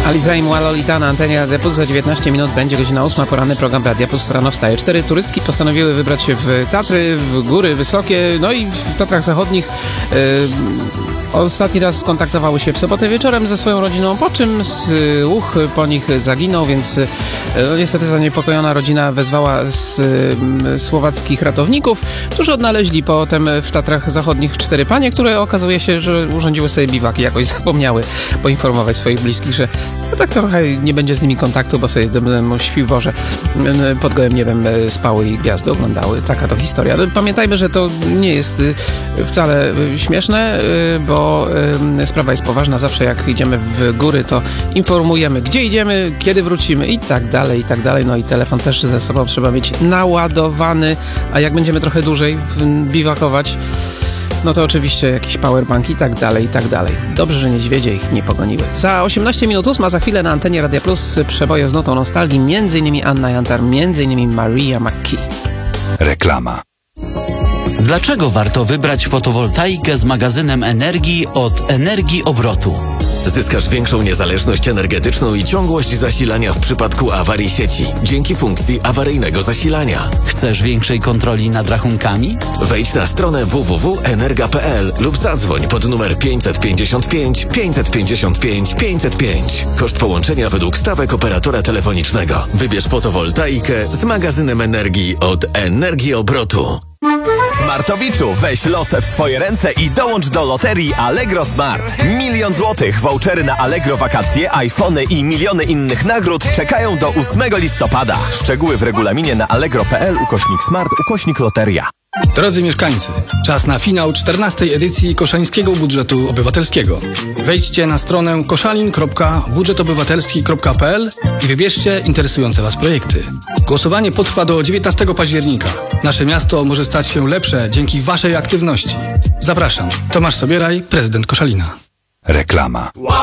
Aliza i Mła Lolita na antenie Radia Plus. Za 19 minut będzie godzina 8. Poranny program Radia Plus rano wstaje. 4 turystki postanowiły wybrać się w Tatry, w góry wysokie, no i w Tatrach Zachodnich. Ostatni raz skontaktowały się w sobotę wieczorem ze swoją rodziną, po czym słuch po nich zaginął, więc niestety zaniepokojona rodzina wezwała słowackich ratowników, którzy odnaleźli potem w Tatrach Zachodnich 4 panie, które okazuje się, że urządziły sobie biwaki, jakoś zapomniały poinformować swoich bliskich, że tak trochę nie będzie z nimi kontaktu, bo sobie śpił Boże pod gołym niebem spały i gwiazdy oglądały. Taka to historia. Ale pamiętajmy, że to nie jest wcale śmieszne, bo sprawa jest poważna. Zawsze jak idziemy w góry, to informujemy, gdzie idziemy, kiedy wrócimy i tak dalej, i tak dalej. No i telefon też ze sobą trzeba mieć naładowany, a jak będziemy trochę dłużej biwakować, no to oczywiście jakiś powerbank i tak dalej, i tak dalej. Dobrze, że niedźwiedzie ich nie pogoniły. Za 18 minut 8, za chwilę na antenie Radia Plus przeboje z notą nostalgii, m.in. Anna Jantar, m.in. Maria McKee. Reklama. Dlaczego warto wybrać fotowoltaikę z magazynem energii od Energii Obrotu? Zyskasz większą niezależność energetyczną i ciągłość zasilania w przypadku awarii sieci dzięki funkcji awaryjnego zasilania. Chcesz większej kontroli nad rachunkami? Wejdź na stronę www.energa.pl lub zadzwoń pod numer 555 555 505. Koszt połączenia według stawek operatora telefonicznego. Wybierz fotowoltaikę z magazynem energii od Energii Obrotu. Smartowiczu, weź losę w swoje ręce i dołącz do loterii Allegro Smart. 1 000 000 złotych, vouchery na Allegro wakacje, iPhony i miliony innych nagród czekają do 8 listopada. Szczegóły w regulaminie na allegro.pl/smart/loteria. Drodzy mieszkańcy, czas na finał 14. edycji Koszalińskiego Budżetu Obywatelskiego. Wejdźcie na stronę koszalin.budżetobywatelski.pl i wybierzcie interesujące Was projekty. Głosowanie potrwa do 19 października. Nasze miasto może stać się lepsze dzięki Waszej aktywności. Zapraszam. Tomasz Sobieraj, prezydent Koszalina. Reklama.